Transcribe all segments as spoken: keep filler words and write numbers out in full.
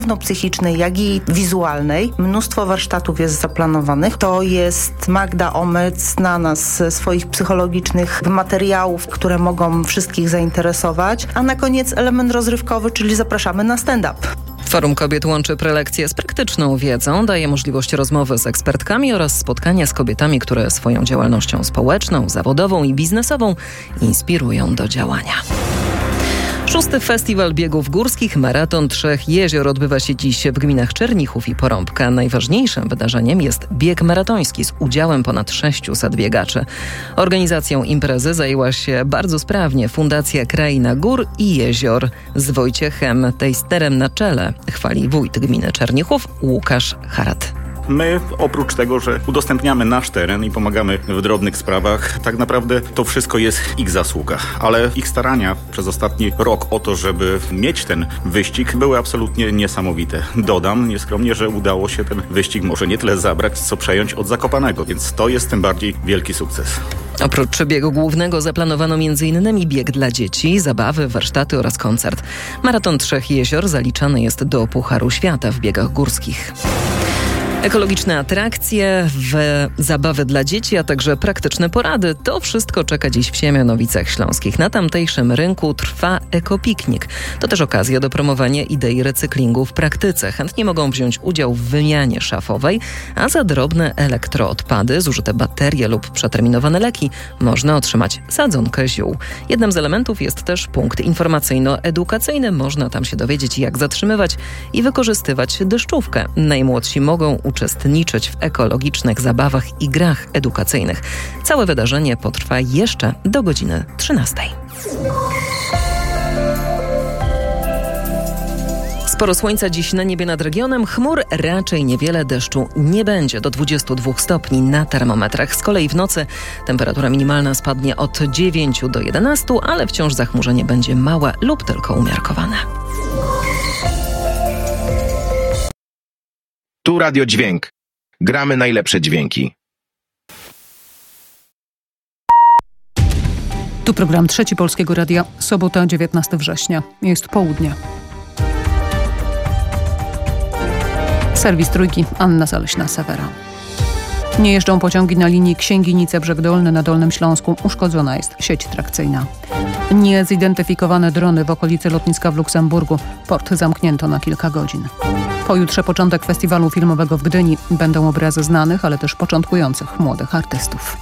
psychicznej, jak i wizualnej. Mnóstwo warsztatów jest zaplanowanych. To jest Magda Omec, znana z swoich psychologicznych materiałów, które mogą wszystkich zainteresować. A na koniec element rozrywkowy, czyli zapraszamy na stand-up. Forum Kobiet łączy prelekcje z praktyczną wiedzą, daje możliwość rozmowy z ekspertkami oraz spotkania z kobietami, które swoją działalnością społeczną, zawodową i biznesową inspirują do działania. Szósty Festiwal Biegów Górskich Maraton Trzech Jezior odbywa się dziś w gminach Czernichów i Porąbka. Najważniejszym wydarzeniem jest bieg maratoński z udziałem ponad sześciuset biegaczy. Organizacją imprezy zajęła się bardzo sprawnie Fundacja Kraina Gór i Jezior. Z Wojciechem Tejsterem na czele chwali wójt gminy Czernichów Łukasz Harat. My oprócz tego, że udostępniamy nasz teren i pomagamy w drobnych sprawach, tak naprawdę to wszystko jest ich zasługa. Ale ich starania przez ostatni rok o to, żeby mieć ten wyścig, były absolutnie niesamowite. Dodam nieskromnie, że udało się ten wyścig może nie tyle zabrać, co przejąć od Zakopanego, więc to jest tym bardziej wielki sukces. Oprócz biegu głównego zaplanowano między innymi bieg dla dzieci, zabawy, warsztaty oraz koncert. Maraton Trzech Jezior zaliczany jest do Pucharu Świata w biegach górskich. Ekologiczne atrakcje, w zabawy dla dzieci, a także praktyczne porady. To wszystko czeka dziś w Siemianowicach Śląskich. Na tamtejszym rynku trwa ekopiknik. To też okazja do promowania idei recyklingu w praktyce. Chętni mogą wziąć udział w wymianie szafowej, a za drobne elektroodpady, zużyte baterie lub przeterminowane leki można otrzymać sadzonkę ziół. Jednym z elementów jest też punkt informacyjno-edukacyjny. Można tam się dowiedzieć, jak zatrzymywać i wykorzystywać deszczówkę. Najmłodsi mogą uczestniczyć w ekologicznych zabawach i grach edukacyjnych. Całe wydarzenie potrwa jeszcze do godziny trzynastej. Sporo słońca dziś na niebie nad regionem, chmur raczej niewiele, deszczu nie będzie, do dwudziestu dwóch stopni na termometrach. Z kolei w nocy temperatura minimalna spadnie od dziewięciu do jedenastu, ale wciąż zachmurzenie będzie małe lub tylko umiarkowane. Tu Radio Dźwięk. Gramy najlepsze dźwięki. Tu program Trzeci Polskiego Radia. Sobota, dziewiętnastego września. Jest południe. Serwis Trójki. Anna Zaleśna-Sewera. Nie jeżdżą pociągi na linii Księginice-Brzeg Dolny na Dolnym Śląsku. Uszkodzona jest sieć trakcyjna. Niezidentyfikowane drony w okolicy lotniska w Luksemburgu. Port zamknięto na kilka godzin. Pojutrze początek festiwalu filmowego w Gdyni. Będą obrazy znanych, ale też początkujących młodych artystów.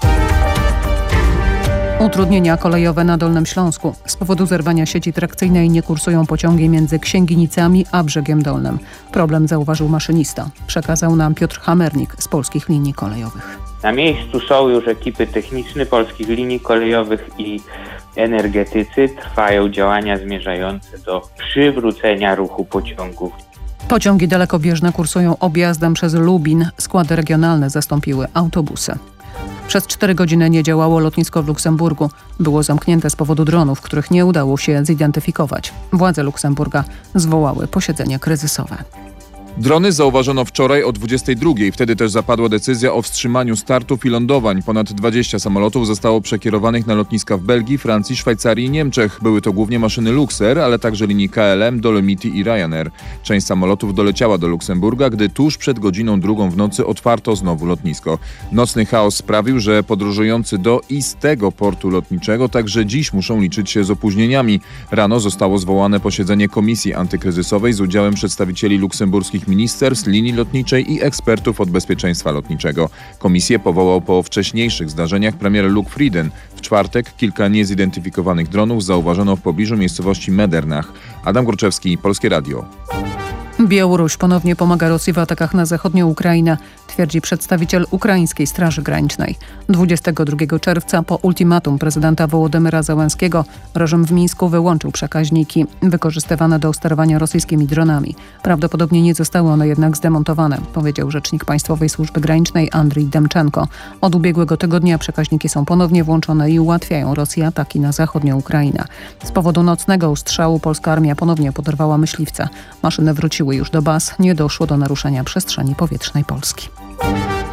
Utrudnienia kolejowe na Dolnym Śląsku. Z powodu zerwania sieci trakcyjnej nie kursują pociągi między Księginicami a Brzegiem Dolnym. Problem zauważył maszynista. Przekazał nam Piotr Hamernik z Polskich Linii Kolejowych. Na miejscu są już ekipy techniczne Polskich Linii Kolejowych i energetycy. Trwają działania zmierzające do przywrócenia ruchu pociągów. Pociągi dalekobieżne kursują objazdem przez Lubin. Składy regionalne zastąpiły autobusy. Przez cztery godziny nie działało lotnisko w Luksemburgu. Było zamknięte z powodu dronów, których nie udało się zidentyfikować. Władze Luksemburga zwołały posiedzenie kryzysowe. Drony zauważono wczoraj o dwudziestej drugiej. Wtedy też zapadła decyzja o wstrzymaniu startów i lądowań. Ponad dwadzieścia samolotów zostało przekierowanych na lotniska w Belgii, Francji, Szwajcarii i Niemczech. Były to głównie maszyny Luxair, ale także linii K L M, Dolomity i Ryanair. Część samolotów doleciała do Luksemburga, gdy tuż przed godziną drugą w nocy otwarto znowu lotnisko. Nocny chaos sprawił, że podróżujący do i z tego portu lotniczego także dziś muszą liczyć się z opóźnieniami. Rano zostało zwołane posiedzenie Komisji Antykryzysowej z udziałem przedstawicieli luksemburskich ministerstw, linii lotniczej i ekspertów od bezpieczeństwa lotniczego. Komisję powołał po wcześniejszych zdarzeniach premier Luc Frieden. W czwartek kilka niezidentyfikowanych dronów zauważono w pobliżu miejscowości Medernach. Adam Górczewski, Polskie Radio. Białoruś ponownie pomaga Rosji w atakach na zachodnią Ukrainę, twierdzi przedstawiciel ukraińskiej Straży Granicznej. dwudziestego drugiego czerwca po ultimatum prezydenta Wołodymyra Zełenskiego reżim w Mińsku wyłączył przekaźniki wykorzystywane do sterowania rosyjskimi dronami. Prawdopodobnie nie zostały one jednak zdemontowane, powiedział rzecznik Państwowej Służby Granicznej Andrii Demczenko. Od ubiegłego tygodnia przekaźniki są ponownie włączone i ułatwiają Rosji ataki na zachodnią Ukrainę. Z powodu nocnego ostrzału polska armia ponownie poderwała myśliwce. Maszyny wróciły już do baz, nie doszło do naruszenia przestrzeni powietrznej Polski.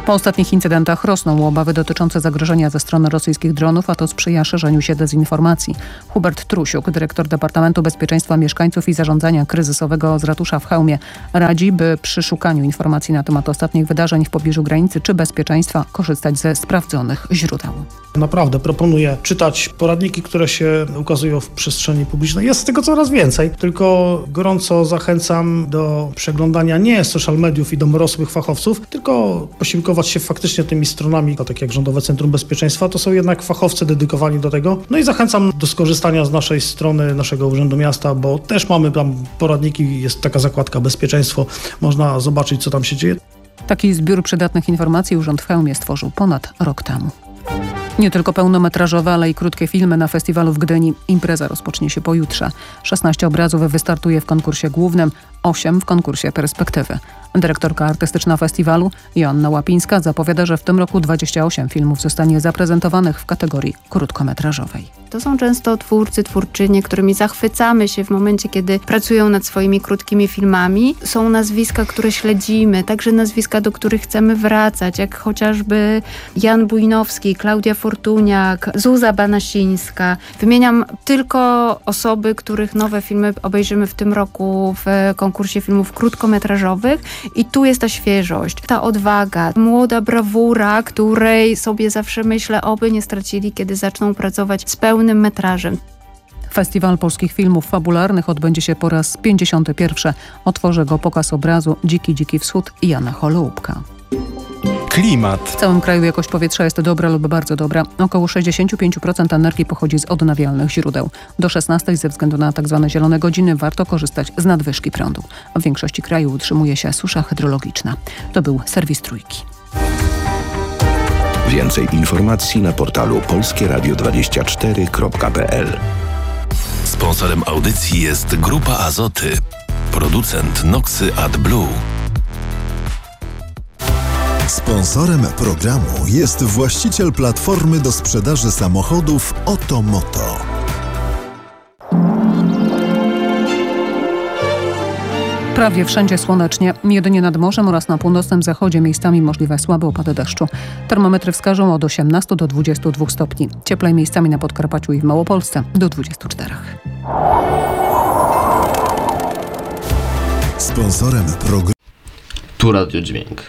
Po ostatnich incydentach rosną obawy dotyczące zagrożenia ze strony rosyjskich dronów, a to sprzyja szerzeniu się dezinformacji. Hubert Trusiuk, dyrektor Departamentu Bezpieczeństwa Mieszkańców i Zarządzania Kryzysowego z ratusza w Chełmie, radzi, by przy szukaniu informacji na temat ostatnich wydarzeń w pobliżu granicy czy bezpieczeństwa korzystać ze sprawdzonych źródeł. Naprawdę proponuję czytać poradniki, które się ukazują w przestrzeni publicznej. Jest tego coraz więcej, tylko gorąco zachęcam do przeglądania nie social mediów i domorosłych fachowców, tylko posiłkować się faktycznie tymi stronami, tak jak Rządowe Centrum Bezpieczeństwa. To są jednak fachowcy dedykowani do tego. No i zachęcam do skorzystania z naszej strony, naszego Urzędu Miasta, bo też mamy tam poradniki, jest taka zakładka bezpieczeństwo. Można zobaczyć, co tam się dzieje. Taki zbiór przydatnych informacji Urząd w Chełmie stworzył ponad rok temu. Nie tylko pełnometrażowe, ale i krótkie filmy na festiwalu w Gdyni. Impreza rozpocznie się pojutrze. szesnaście obrazów wystartuje w konkursie głównym, osiem w konkursie Perspektywy. Dyrektorka artystyczna festiwalu Joanna Łapińska zapowiada, że w tym roku dwadzieścia osiem filmów zostanie zaprezentowanych w kategorii krótkometrażowej. To są często twórcy, twórczynie, którymi zachwycamy się w momencie, kiedy pracują nad swoimi krótkimi filmami. Są nazwiska, które śledzimy, także nazwiska, do których chcemy wracać, jak chociażby Jan Bujnowski, Klaudia Fortuniak, Zuza Banasińska. Wymieniam tylko osoby, których nowe filmy obejrzymy w tym roku w konkursie filmów krótkometrażowych. I tu jest ta świeżość, ta odwaga, młoda brawura, której sobie zawsze myślę, oby nie stracili, kiedy zaczną pracować z pełnym metrażem. Festiwal polskich filmów fabularnych odbędzie się po raz pięćdziesiąty pierwszy. Otworzy go pokaz obrazu Dziki, Dziki Wschód Jana Holoubka. Klimat. W całym kraju jakość powietrza jest dobra lub bardzo dobra. Około sześćdziesiąt pięć procent energii pochodzi z odnawialnych źródeł. Do szesnastej ze względu na tzw. zielone godziny warto korzystać z nadwyżki prądu. W większości kraju utrzymuje się susza hydrologiczna. To był serwis Trójki. Więcej informacji na portalu polskie radio dwadzieścia cztery kropka p l. Sponsorem audycji jest Grupa Azoty, producent Noxy AdBlue. Sponsorem programu jest właściciel platformy do sprzedaży samochodów Otomoto. Prawie wszędzie słonecznie, jedynie nad morzem oraz na północnym zachodzie miejscami możliwe słabe opady deszczu. Termometry wskażą od osiemnastu do dwudziestu dwóch stopni. Cieplej miejscami na Podkarpaciu i w Małopolsce do dwudziestu czterech. Sponsorem programu Tu Radio Dźwięk.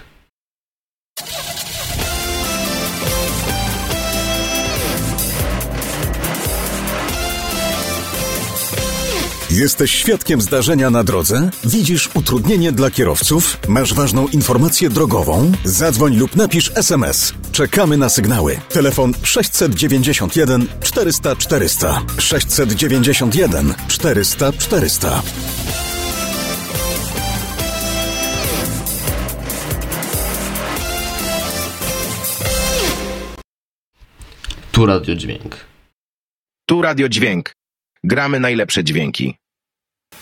Jesteś świadkiem zdarzenia na drodze? Widzisz utrudnienie dla kierowców? Masz ważną informację drogową? Zadzwoń lub napisz es em es. Czekamy na sygnały. Telefon sześćset dziewięćdziesiąt jeden czterysta czterysta. sześćset dziewięćdziesiąt jeden czterysta czterysta. Tu Radio Dźwięk. Tu Radio Dźwięk. Gramy najlepsze dźwięki.